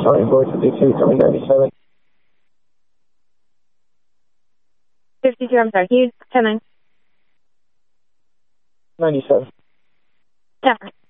Charlie Boy 52, coming 97. 52, I'm sorry. Can you 10-9? 97. 10.